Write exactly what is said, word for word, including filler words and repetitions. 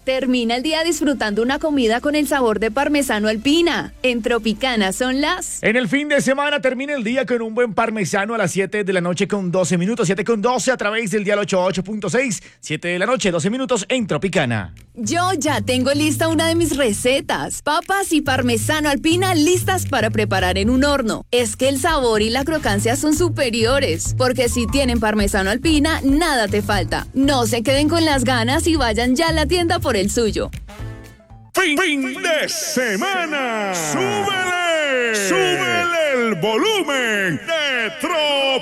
Termina el día disfrutando una comida con el sabor de parmesano alpina. En Tropicana son las... En el fin de semana termina el día con un buen parmesano a las siete de la noche con doce minutos. siete con doce a través del dial ochenta y ocho punto seis. siete de la noche, doce minutos en Tropicana. Yo ya tengo lista una de mis recetas. Papas y parmesano alpina listas para preparar en un horno. Es que el sabor y la crocancia son superiores. Porque si tienen parmesano alpina, nada te falta. No se queden con las ganas y vayan ya a la tienda por el suyo. Fin, fin de semana. ¡Súbele! ¡Súbele el volumen de Trop!